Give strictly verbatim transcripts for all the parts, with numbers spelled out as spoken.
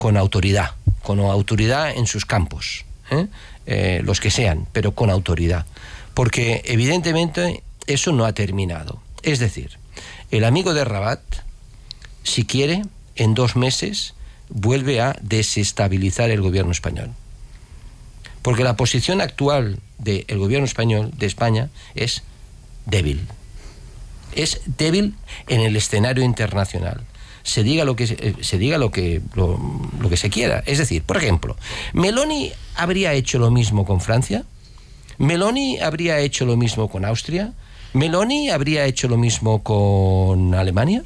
con autoridad, con autoridad en sus campos, ¿eh? Eh, los que sean, pero con autoridad, porque evidentemente eso no ha terminado. Es decir, el amigo de Rabat, si quiere, en dos meses vuelve a desestabilizar el gobierno español, porque la posición actual del gobierno español, de España, es débil. Es débil en el escenario internacional. Se diga lo que se, se diga lo que lo, lo que se quiera. Es decir, por ejemplo, Meloni habría hecho lo mismo con Francia, Meloni habría hecho lo mismo con Austria, Meloni habría hecho lo mismo con Alemania.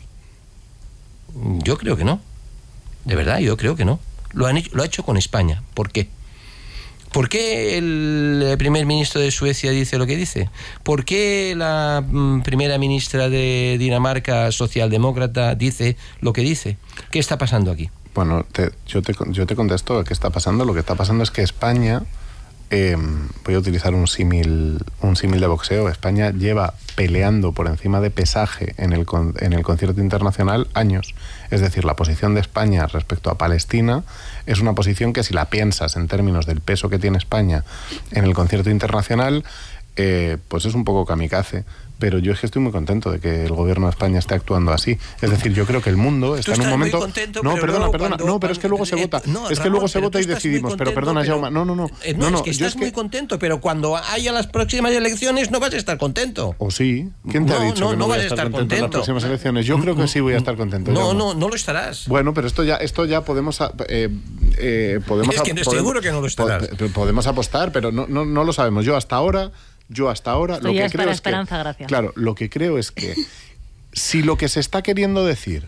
Yo creo que no. De verdad, yo creo que no. Lo han hecho, lo ha hecho con España. ¿Por qué? ¿Por qué el primer ministro de Suecia dice lo que dice? ¿Por qué la primera ministra de Dinamarca, socialdemócrata, dice lo que dice? ¿Qué está pasando aquí? Bueno, te, yo, te, yo te contesto qué está pasando. Lo que está pasando es que España, eh, voy a utilizar un símil un símil de boxeo, España lleva peleando por encima de pesaje en el, en el concierto internacional años. Es decir, la posición de España respecto a Palestina es una posición que, si la piensas en términos del peso que tiene España en el concierto internacional, eh, pues es un poco kamikaze. Pero yo es que estoy muy contento de que el gobierno de España esté actuando así. Es decir, yo creo que el mundo está en un momento... Contento, no, pero perdona, perdona. Cuando, no, pero es que luego cuando, se vota. Eh, no, es que Ramón, luego se vota y decidimos. Contento, pero perdona, pero, Jaume. No, no, no. Eh, no, no, es que estás es muy que... contento, pero cuando haya las próximas elecciones no vas a estar contento. ¿O sí? ¿Quién te no, ha dicho no, que no, no voy vas a estar, estar contento, contento en las próximas elecciones? Yo creo que sí voy a estar contento. No, Jaume. no, no lo estarás. Bueno, pero esto ya, esto ya podemos... Eh, eh, podemos es que no estoy seguro que no lo estarás. Po podemos apostar, pero no, no, no lo sabemos. Yo hasta ahora... Yo hasta ahora... Esto lo ya que es creo para es esperanza, que, gracias. Claro, lo que creo es que si lo que se está queriendo decir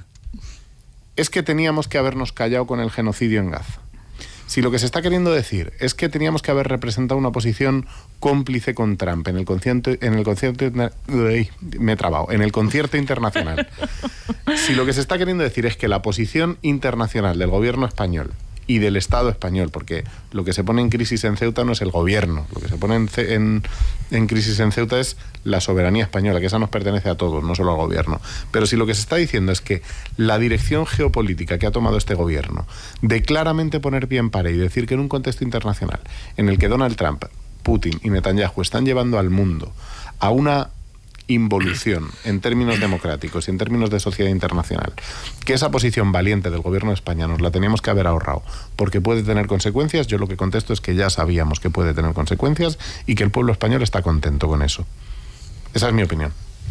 es que teníamos que habernos callado con el genocidio en Gaza, si lo que se está queriendo decir es que teníamos que haber representado una posición cómplice con Trump en el concierto, en el concierto, uy, me he trabado, en el concierto internacional, si lo que se está queriendo decir es que la posición internacional del gobierno español y del Estado español, porque lo que se pone en crisis en Ceuta no es el gobierno, lo que se pone en, en, en crisis en Ceuta es la soberanía española, que esa nos pertenece a todos, no solo al gobierno. Pero si lo que se está diciendo es que la dirección geopolítica que ha tomado este gobierno de claramente poner pie en pared y decir que en un contexto internacional en el que Donald Trump, Putin y Netanyahu están llevando al mundo a una involución en términos democráticos y en términos de sociedad internacional, que esa posición valiente del gobierno de España nos la teníamos que haber ahorrado porque puede tener consecuencias, yo lo que contesto es que ya sabíamos que puede tener consecuencias y que el pueblo español está contento con eso. Esa es mi opinión.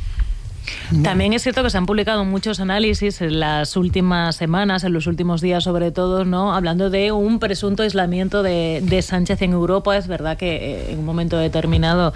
También es cierto que se han publicado muchos análisis en las últimas semanas, en los últimos días sobre todo, ¿no? Hablando de un presunto aislamiento de, de Sánchez en Europa. Es verdad que eh, en un momento determinado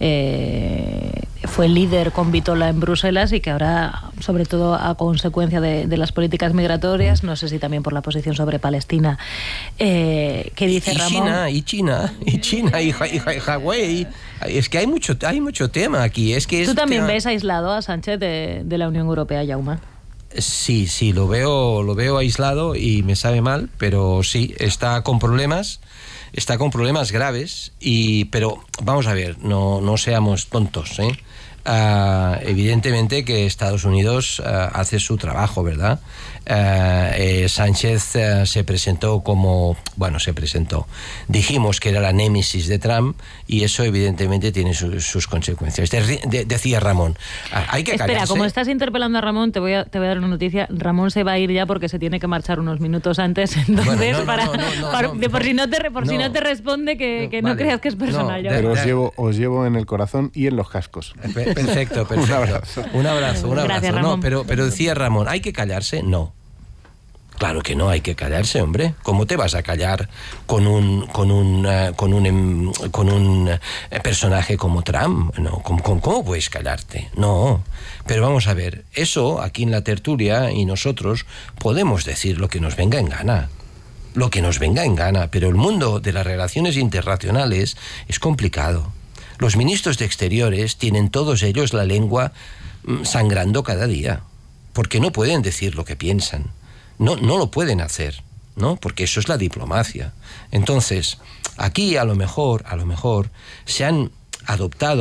eh, fue líder con Vitola en Bruselas y que ahora, sobre todo a consecuencia de, de las políticas migratorias, no sé si también por la posición sobre Palestina, eh, ¿qué dice y Ramón? China, y China, y China, y, y, y Hawái. Es que hay mucho, hay mucho tema aquí. Es que ¿Tú es también tema... ves aislado a Sánchez de, de la Unión Europea, Jaume? Sí, sí, lo veo, lo veo aislado y me sabe mal, pero sí, está con problemas, está con problemas graves, y pero vamos a ver, no, no seamos tontos, ¿eh? Uh, evidentemente que Estados Unidos uh, hace su trabajo, ¿verdad? Uh, eh, Sánchez uh, se presentó como, bueno, se presentó, dijimos que era la némesis de Trump, y eso evidentemente tiene su, sus consecuencias. De, de, decía Ramón, uh, hay que callarse. Espera, como estás interpelando a Ramón, te voy a, te voy a dar una noticia. Ramón se va a ir ya porque se tiene que marchar unos minutos antes, entonces, bueno, no, para, no, no, no, para no, de, por, no, si, no te, por no, si no te responde que no, que no vale, creas que es personal. No, pero os llevo, os llevo en el corazón y en los cascos. Perfecto, perfecto. Un abrazo. Un abrazo, un abrazo. Gracias, Ramón. No, pero, pero decía Ramón, ¿hay que callarse? No. Claro que no hay que callarse, hombre. ¿Cómo te vas a callar con un con un uh, con un con un uh, personaje como Trump? No, ¿cómo, cómo, ¿cómo puedes callarte? No. Pero vamos a ver, eso aquí en la tertulia y nosotros podemos decir lo que nos venga en gana. Lo que nos venga en gana, pero el mundo de las relaciones internacionales es complicado. Los ministros de Exteriores tienen todos ellos la lengua sangrando cada día, porque no pueden decir lo que piensan. No, no lo pueden hacer, ¿no? Porque eso es la diplomacia. Entonces, aquí a lo mejor, a lo mejor, se han adoptado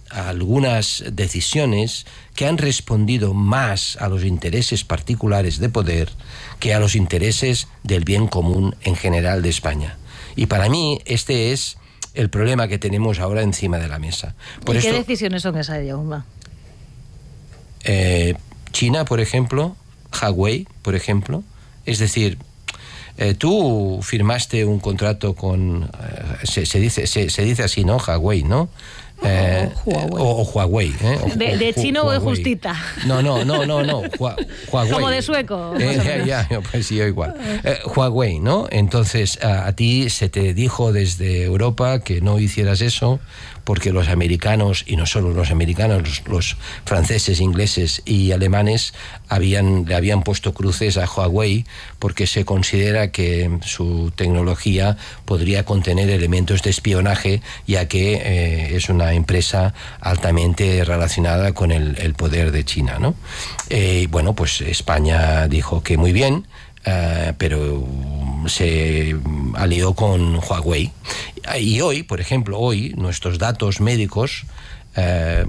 a algunas decisiones que han respondido más a los intereses particulares de poder que a los intereses del bien común en general de España. Y para mí este es el problema que tenemos ahora encima de la mesa. Por ¿Y esto, qué decisiones son esas, Jaume? Eh, China, por ejemplo, Huawei, por ejemplo, es decir, eh, tú firmaste un contrato con, eh, se, se dice se, se dice así, ¿no? Huawei, ¿no? Eh, o Huawei. O, o Huawei ¿eh? o, de, de o, chino o de Huawei. justita. No, no, no, no, no. Huawei. Como de sueco. Eh, ya, ya, pues sí, yo igual. Eh, Huawei, ¿no? Entonces, a, a ti se te dijo desde Europa que no hicieras eso porque los americanos, y no solo los americanos, los, los franceses, ingleses y alemanes habían, le habían puesto cruces a Huawei porque se considera que su tecnología podría contener elementos de espionaje, ya que eh, es una empresa altamente relacionada con el, el poder de China, ¿no? Eh, bueno, pues España dijo que muy bien, Uh, pero se alió con Huawei. Y hoy, por ejemplo, hoy nuestros datos médicos, uh,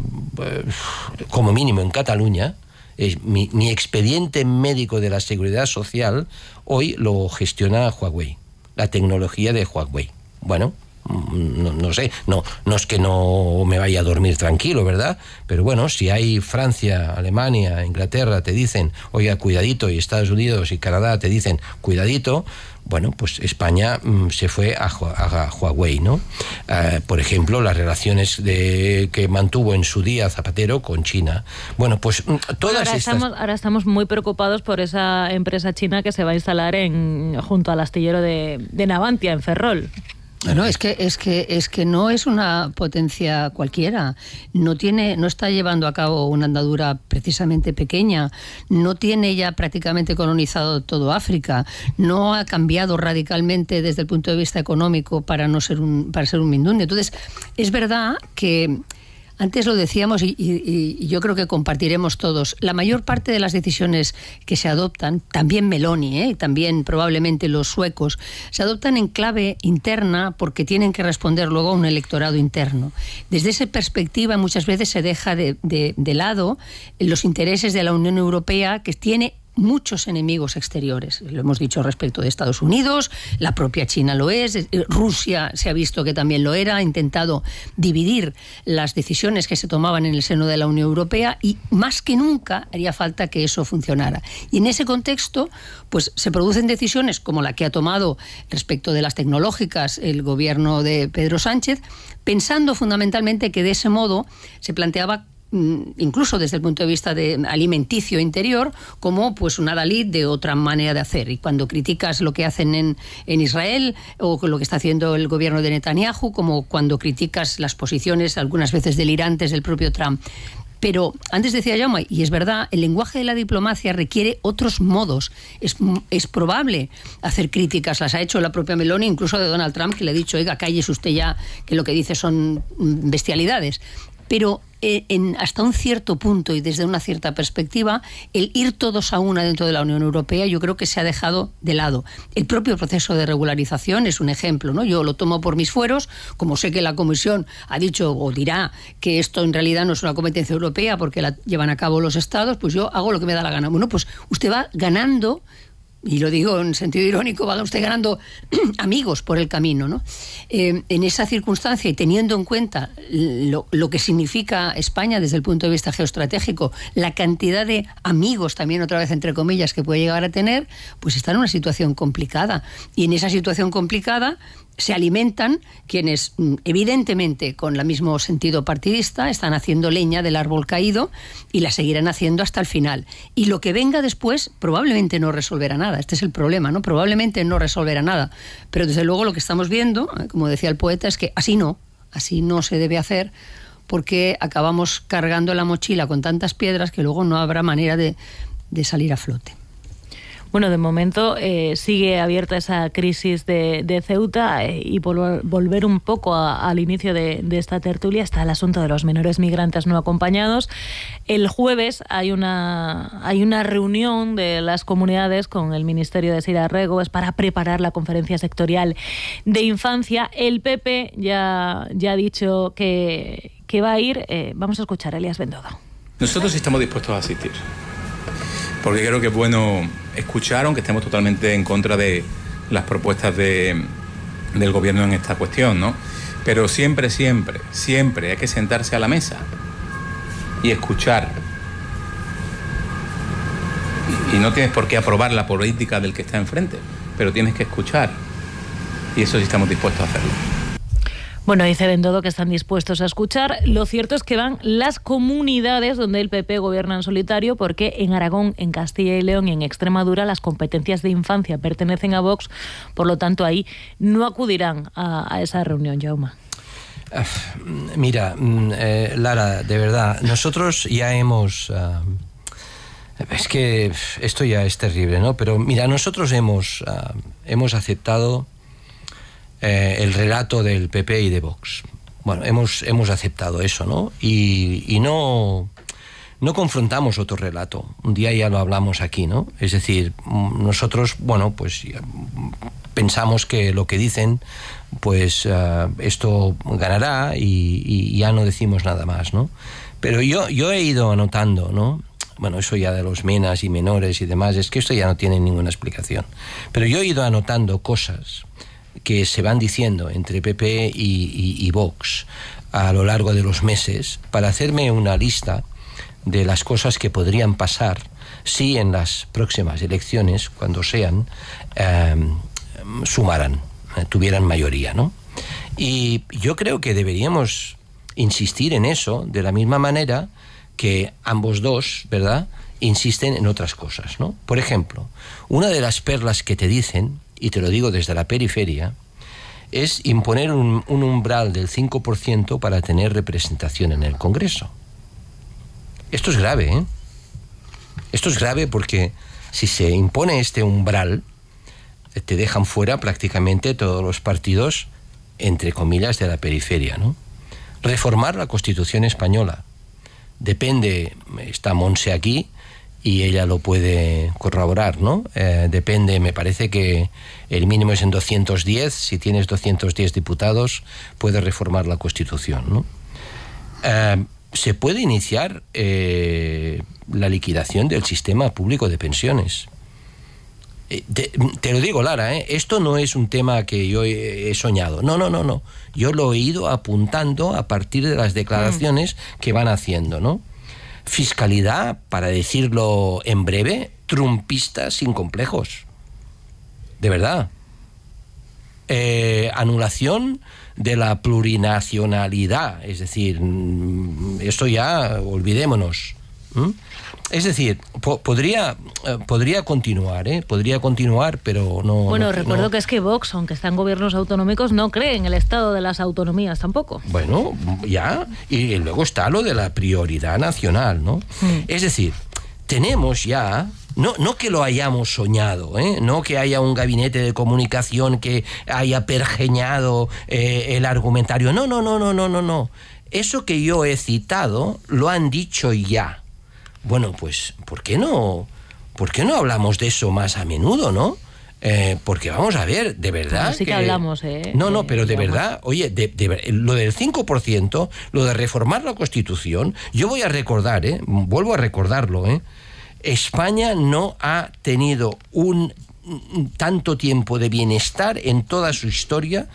como mínimo en Cataluña, eh, mi, mi expediente médico de la Seguridad Social hoy lo gestiona Huawei, la tecnología de Huawei. Bueno, No, no sé, no, no es que no me vaya a dormir tranquilo, ¿verdad? Pero bueno, si hay Francia, Alemania, Inglaterra te dicen, oiga, cuidadito, y Estados Unidos y Canadá te dicen, cuidadito, bueno, pues España mmm, se fue a, a, a Huawei, ¿no? Uh, por ejemplo, las relaciones de, que mantuvo en su día Zapatero con China. Bueno, pues todas ahora estas... Estamos, ahora estamos muy preocupados por esa empresa china que se va a instalar en, junto al astillero de, de Navantia, en Ferrol. No, es que es que es que no es una potencia cualquiera. No tiene, no está llevando a cabo una andadura precisamente pequeña. No tiene ya prácticamente colonizado todo África. No ha cambiado radicalmente desde el punto de vista económico para no ser un para ser un mindundio. Entonces, es verdad que antes lo decíamos y, y, y yo creo que compartiremos todos. La mayor parte de las decisiones que se adoptan, también Meloni, ¿eh? también probablemente los suecos, se adoptan en clave interna porque tienen que responder luego a un electorado interno. Desde esa perspectiva muchas veces se deja de, de, de lado los intereses de la Unión Europea, que tiene muchos enemigos exteriores. Lo hemos dicho respecto de Estados Unidos, la propia China lo es, Rusia se ha visto que también lo era, ha intentado dividir las decisiones que se tomaban en el seno de la Unión Europea y más que nunca haría falta que eso funcionara. Y en ese contexto, pues se producen decisiones como la que ha tomado respecto de las tecnológicas el gobierno de Pedro Sánchez, pensando fundamentalmente que de ese modo se planteaba, incluso desde el punto de vista de alimenticio interior, como pues un adalid de otra manera de hacer. Y cuando criticas lo que hacen en, en Israel o lo que está haciendo el gobierno de Netanyahu, como cuando criticas las posiciones algunas veces delirantes del propio Trump. Pero antes decía Jaume, y es verdad, el lenguaje de la diplomacia requiere otros modos. Es, es probable hacer críticas, las ha hecho la propia Meloni, incluso de Donald Trump, que le ha dicho, oiga, cállese usted ya, que lo que dice son bestialidades. Pero en, hasta un cierto punto y desde una cierta perspectiva, el ir todos a una dentro de la Unión Europea yo creo que se ha dejado de lado. El propio proceso de regularización es un ejemplo, ¿no? Yo lo tomo por mis fueros, como sé que la Comisión ha dicho o dirá que esto en realidad no es una competencia europea porque la llevan a cabo los Estados, pues yo hago lo que me da la gana. Bueno, pues usted va ganando, y lo digo en sentido irónico, va usted ganando amigos por el camino, ¿no? Eh, en esa circunstancia y teniendo en cuenta lo, lo que significa España desde el punto de vista geoestratégico, la cantidad de amigos también, otra vez entre comillas, que puede llegar a tener, pues está en una situación complicada. Y en esa situación complicada se alimentan quienes, evidentemente, con el mismo sentido partidista, están haciendo leña del árbol caído y la seguirán haciendo hasta el final. Y lo que venga después probablemente no resolverá nada. Este es el problema, ¿no? Probablemente no resolverá nada. Pero desde luego lo que estamos viendo, como decía el poeta, es que así no, así no se debe hacer, porque acabamos cargando la mochila con tantas piedras que luego no habrá manera de, de salir a flote. Bueno, de momento eh, sigue abierta esa crisis de, de Ceuta eh, y por volver un poco a, al inicio de, de esta tertulia está el asunto de los menores migrantes no acompañados. El jueves hay una, hay una reunión de las comunidades con el Ministerio de Sira Rego, es para preparar la conferencia sectorial de infancia. El P P ya, ya ha dicho que... que va a ir, eh, vamos a escuchar a Elías Bendodo. Nosotros estamos dispuestos a asistir, porque creo que es bueno escuchar, aunque estemos totalmente en contra de las propuestas de, del gobierno en esta cuestión, ¿no? Pero siempre, siempre, siempre hay que sentarse a la mesa y escuchar. Y, y no tienes por qué aprobar la política del que está enfrente, pero tienes que escuchar. Y eso sí estamos dispuestos a hacerlo. Bueno, dice Bendodo que están dispuestos a escuchar. Lo cierto es que van las comunidades donde el P P gobierna en solitario, porque en Aragón, en Castilla y León y en Extremadura las competencias de infancia pertenecen a Vox, por lo tanto ahí no acudirán a, a esa reunión, Jaume. Mira, eh, Lara, de verdad, nosotros ya hemos... Uh, es que esto ya es terrible, ¿no? Pero mira, nosotros hemos, uh, hemos aceptado... Eh, el relato del P P y de Vox. Bueno, hemos, hemos aceptado eso, ¿no? Y, y no, no confrontamos otro relato. Un día ya lo hablamos aquí, ¿no? Es decir, nosotros, bueno, pues pensamos que lo que dicen, pues uh, esto ganará y, y ya no decimos nada más, ¿no? Pero yo, yo he ido anotando, ¿no? Bueno, eso ya de los menas y menores y demás, es que esto ya no tiene ninguna explicación. Pero yo he ido anotando cosas que se van diciendo entre P P y, y, y Vox a lo largo de los meses para hacerme una lista de las cosas que podrían pasar si en las próximas elecciones, cuando sean, eh, sumaran, eh, tuvieran mayoría, ¿no? Y yo creo que deberíamos insistir en eso de la misma manera que ambos dos, ¿verdad?, insisten en otras cosas, ¿no? Por ejemplo, una de las perlas que te dicen, y te lo digo desde la periferia, es imponer un, un umbral del cinco por ciento para tener representación en el Congreso. Esto es grave, ¿eh? Esto es grave porque si se impone este umbral, te dejan fuera prácticamente todos los partidos, entre comillas, de la periferia, ¿no? Reformar la Constitución española. Depende, está Monse aquí, y ella lo puede corroborar, ¿no? Eh, depende, me parece que el mínimo es en doscientos diez, si tienes doscientos diez diputados, puedes reformar la Constitución, ¿no? Eh, se puede iniciar eh, la liquidación del sistema público de pensiones. Eh, te, te lo digo, Lara, ¿eh? Esto no es un tema que yo he, he soñado, no, no, no, no. Yo lo he ido apuntando a partir de las declaraciones mm. que van haciendo, ¿no? Fiscalidad, para decirlo en breve, trumpista sin complejos. De verdad. Eh, anulación de la plurinacionalidad. Es decir, esto ya, olvidémonos. ¿Mm? Es decir, po podría, eh, podría continuar, ¿eh? Podría continuar, pero no... Bueno, no, recuerdo no. que es que Vox, aunque está en gobiernos autonómicos, no cree en el estado de las autonomías tampoco. Bueno, ya, y luego está lo de la prioridad nacional, ¿no? Mm. Es decir, tenemos ya... No, no que lo hayamos soñado, ¿eh? No que haya un gabinete de comunicación que haya pergeñado eh, el argumentario. No, no, no, no, no, no, no. Eso que yo he citado lo han dicho ya. Bueno, pues, ¿por qué no, por qué no hablamos de eso más a menudo, no? Eh, porque vamos a ver, de verdad... Bueno, sí que, que hablamos, ¿eh? No, no, pero de digamos. verdad, oye, de, de, lo del cinco por ciento, lo de reformar la Constitución, yo voy a recordar, ¿eh? Vuelvo a recordarlo, ¿eh? España no ha tenido un, un tanto tiempo de bienestar en toda su historia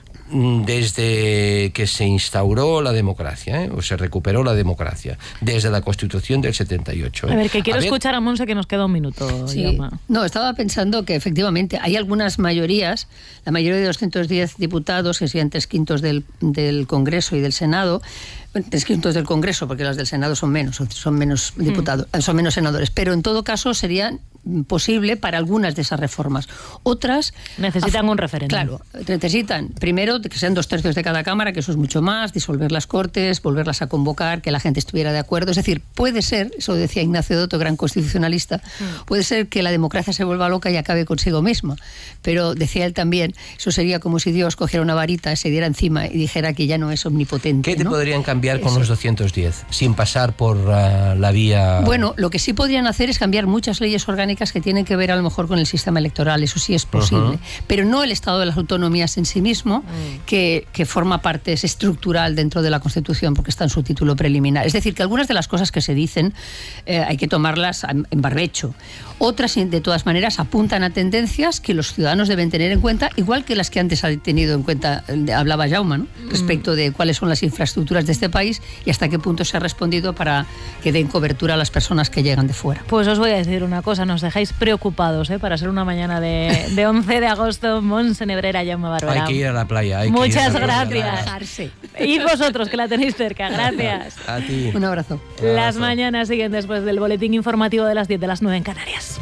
desde que se instauró la democracia, ¿eh? O se recuperó la democracia, desde la Constitución del setenta y ocho. ¿eh? A ver, que quiero a ver... escuchar a Monse, que nos queda un minuto. Sí. No, estaba pensando que efectivamente hay algunas mayorías, la mayoría de doscientos diez diputados, que serían tres quintos del, del Congreso y del Senado, tres quintos del Congreso, porque las del Senado son menos, son menos diputados, mm. son menos senadores, pero en todo caso serían posible para algunas de esas reformas. Otras... Necesitan un referéndum. Claro, necesitan, primero, que sean dos tercios de cada Cámara, que eso es mucho más, disolver las Cortes, volverlas a convocar, que la gente estuviera de acuerdo. Es decir, puede ser, eso decía Ignacio Dotto, gran constitucionalista, mm. puede ser que la democracia se vuelva loca y acabe consigo misma. Pero, decía él también, eso sería como si Dios cogiera una varita, se diera encima y dijera que ya no es omnipotente. ¿Qué te ¿no? podrían cambiar con eso. los doscientos diez, sin pasar por uh, la vía...? Bueno, lo que sí podrían hacer es cambiar muchas leyes orgánicas que tienen que ver a lo mejor con el sistema electoral, eso sí es posible, uh-huh. pero no el estado de las autonomías en sí mismo, mm. que, que forma parte, es estructural dentro de la Constitución porque está en su título preliminar. Es decir, que algunas de las cosas que se dicen eh, hay que tomarlas en barbecho. Otras, de todas maneras, apuntan a tendencias que los ciudadanos deben tener en cuenta, igual que las que antes ha tenido en cuenta, hablaba Jaume, ¿no? Respecto de cuáles son las infraestructuras de este país y hasta qué punto se ha respondido para que den cobertura a las personas que llegan de fuera. Pues os voy a decir una cosa, nos dejáis preocupados, ¿eh? Para ser una mañana de, de once de agosto, Montse Nebrera, Jaume Barberá. Hay que ir a la playa. Hay Muchas que ir a la gracias. Y vosotros, que la tenéis cerca, gracias. A ti. Un abrazo. Un abrazo. Las mañanas siguen después del boletín informativo de las diez de las nueve en Canarias.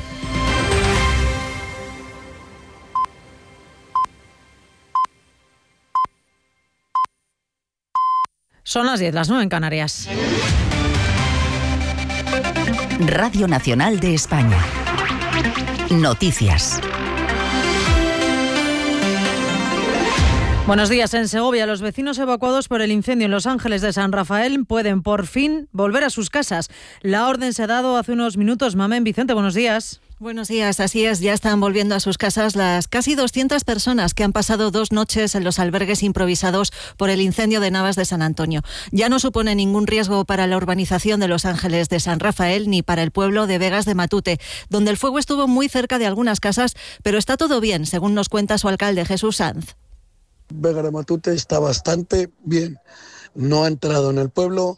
Son las diez, las nueve en Canarias. Radio Nacional de España. Noticias. Buenos días. En Segovia, los vecinos evacuados por el incendio en Los Ángeles de San Rafael pueden por fin volver a sus casas. La orden se ha dado hace unos minutos. Mamen Vicente, buenos días. Buenos días, así es, ya están volviendo a sus casas las casi doscientas personas que han pasado dos noches en los albergues improvisados por el incendio de Navas de San Antonio. Ya no supone ningún riesgo para la urbanización de Los Ángeles de San Rafael ni para el pueblo de Vegas de Matute, donde el fuego estuvo muy cerca de algunas casas, pero está todo bien, según nos cuenta su alcalde Jesús Sanz. Vegas de Matute está bastante bien, no ha entrado en el pueblo,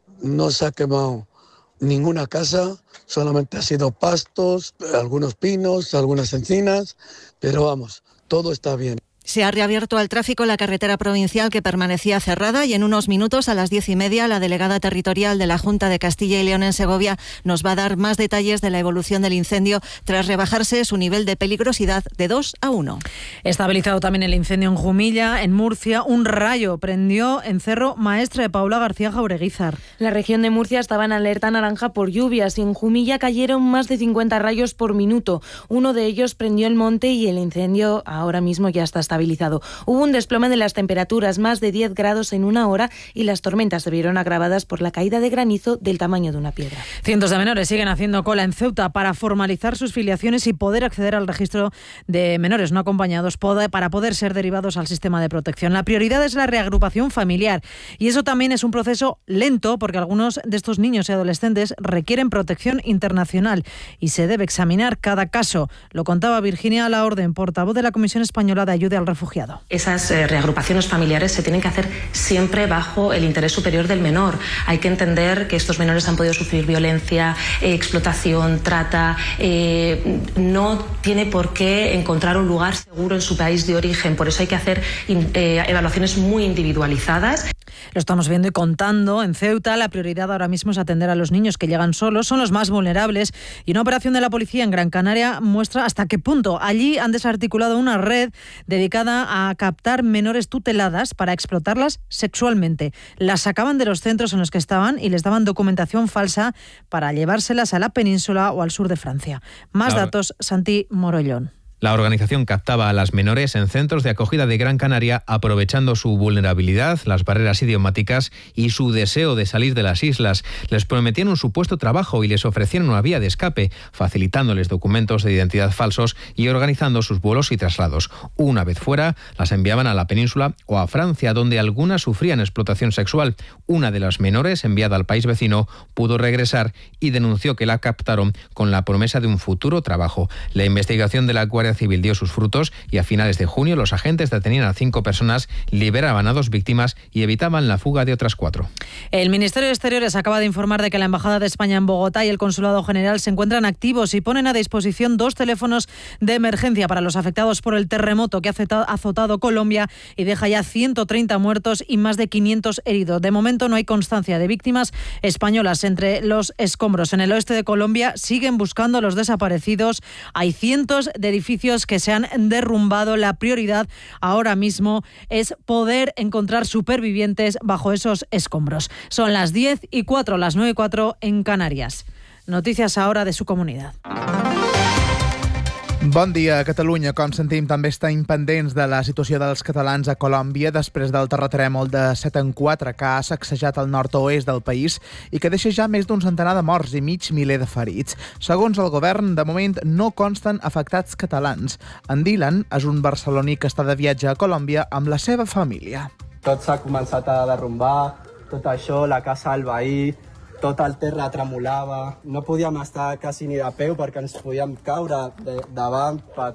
no se ha quemado ninguna casa, solamente ha sido pastos, algunos pinos, algunas encinas, pero vamos, todo está bien. Se ha reabierto al tráfico la carretera provincial que permanecía cerrada y en unos minutos, a las diez y media, la delegada territorial de la Junta de Castilla y León en Segovia nos va a dar más detalles de la evolución del incendio tras rebajarse su nivel de peligrosidad de dos a uno. Estabilizado también el incendio en Jumilla, en Murcia. Un rayo prendió en Cerro Maestre de Paula García Jaureguizar. La región de Murcia estaba en alerta naranja por lluvias y en Jumilla cayeron más de cincuenta rayos por minuto. Uno de ellos prendió el monte y el incendio ahora mismo ya está estabilizado. Hubo un desplome de las temperaturas, más de diez grados en una hora, y las tormentas se vieron agravadas por la caída de granizo del tamaño de una piedra. Cientos de menores siguen haciendo cola en Ceuta para formalizar sus filiaciones y poder acceder al registro de menores no acompañados para poder ser derivados al sistema de protección. La prioridad es la reagrupación familiar y eso también es un proceso lento porque algunos de estos niños y adolescentes requieren protección internacional y se debe examinar cada caso. Lo contaba Virginia Laorden, portavoz de la Comisión Española de Ayuda al Refugiado. Esas eh, reagrupaciones familiares se tienen que hacer siempre bajo el interés superior del menor. Hay que entender que estos menores han podido sufrir violencia, eh, explotación, trata. Eh, no tiene por qué encontrar un lugar seguro en su país de origen. Por eso hay que hacer eh, evaluaciones muy individualizadas. Lo estamos viendo y contando. En Ceuta la prioridad ahora mismo es atender a los niños que llegan solos, son los más vulnerables, y una operación de la policía en Gran Canaria muestra hasta qué punto. Allí han desarticulado una red dedicada a captar menores tuteladas para explotarlas sexualmente. Las sacaban de los centros en los que estaban y les daban documentación falsa para llevárselas a la península o al sur de Francia. Más claro. Datos, Santi Morollón. La organización captaba a las menores en centros de acogida de Gran Canaria aprovechando su vulnerabilidad, las barreras idiomáticas y su deseo de salir de las islas. Les prometían un supuesto trabajo y les ofrecían una vía de escape, facilitándoles documentos de identidad falsos y organizando sus vuelos y traslados. Una vez fuera, las enviaban a la península o a Francia, donde algunas sufrían explotación sexual. Una de las menores, enviada al país vecino, pudo regresar y denunció que la captaron con la promesa de un futuro trabajo. La investigación de la Guardia Civil dio sus frutos y a finales de junio los agentes detenían a cinco personas, liberaban a dos víctimas y evitaban la fuga de otras cuatro. El Ministerio de Exteriores acaba de informar de que la Embajada de España en Bogotá y el Consulado General se encuentran activos y ponen a disposición dos teléfonos de emergencia para los afectados por el terremoto que ha azotado Colombia y deja ya ciento treinta muertos y más de quinientos heridos. De momento no hay constancia de víctimas españolas entre los escombros. En el oeste de Colombia siguen buscando a los desaparecidos. Hay cientos de edificios que se han derrumbado. La prioridad ahora mismo es poder encontrar supervivientes bajo esos escombros. Son las diez y cuatro, las nueve y cuatro en Canarias. Noticias ahora de su comunidad. Bon dia. A Catalunya, com sentim, també estem pendents de la situació dels catalans a Colòmbia després del terratrèmol de set en quatre que ha sacsejat el nord-oest del país i que deixa ja més d'un centenar de morts i mig miler de ferits. Segons el govern, de moment no consten afectats catalans. En Dylan és un barceloní que està de viatge a Colòmbia amb la seva família. Tot s'ha començat a derrumbar, tot això, la casa del veí, tot el terra tremolava, no podíem estar quasi ni de peu perquè ens podíem caure de, davant. Per...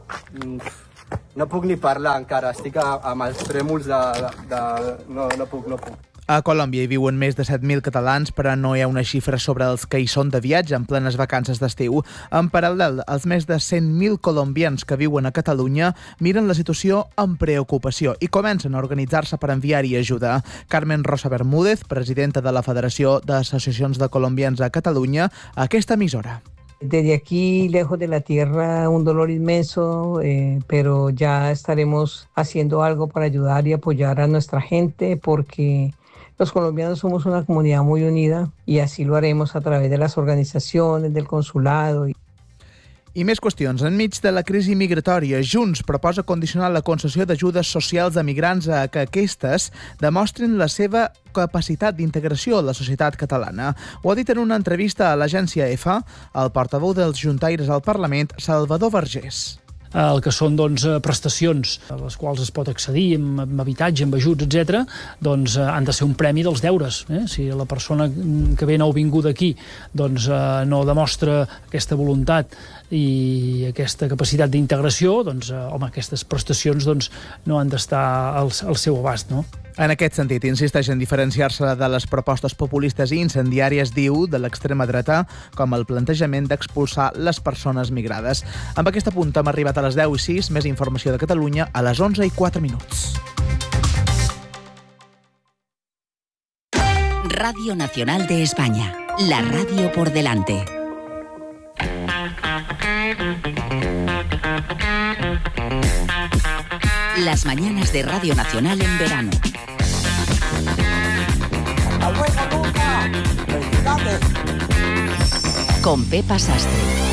No puc ni parlar encara, estic a, amb els trèmols de... de... No, no puc, no puc. A Colòmbia hi viuen més de set mil catalans, però no hi ha una xifra sobre els que hi són de viatge en plenes vacances d'estiu. En paral·lel, els més de cent mil colombians que viuen a Catalunya miren la situació amb preocupació i comencen a organitzar-se per enviar-hi ajuda. Carmen Rosa Bermúdez, presidenta de la Federació d'Associacions de Colombians a Catalunya, a aquesta emissora. Desde aquí, lejos de la tierra, un dolor inmenso, eh, pero ya estaremos haciendo algo para ayudar y apoyar a nuestra gente porque los colombianos somos una comunidad muy unida y así lo haremos a través de las organizaciones, del consulado. I més qüestions. Enmig de la crisi migratòria, Junts proposa condicionar la concessió d'ajudes socials a migrants a que aquestes demostrin la seva capacitat d'integració a la societat catalana. Ho ha dit en una entrevista a l'agència EFA el portaveu dels juntaires al Parlament, Salvador Vergés. El que són doncs, prestacions a les quals es pot accedir amb, amb habitatge, amb ajuts, etcètera, doncs han de ser un premi dels deures. Eh? Si la persona que ve nouvinguda aquí doncs, eh, no demostra aquesta voluntat i aquesta capacitat d'integració, doncs, eh, home, aquestes prestacions doncs, no han d'estar al, al seu abast, no? En aquest sentit, insisteix en diferenciar-se de les propostes populistes i incendiàries, diu, de l'extrema dreta, com el plantejament d'expulsar les persones migrades. Amb aquesta punta hem arribat a les deu i sis, més informació de Catalunya a les onze i quatre minuts. Radio Nacional de España, la radio por delante. Las mañanas de Radio Nacional en verano. Con Pepa Sastre.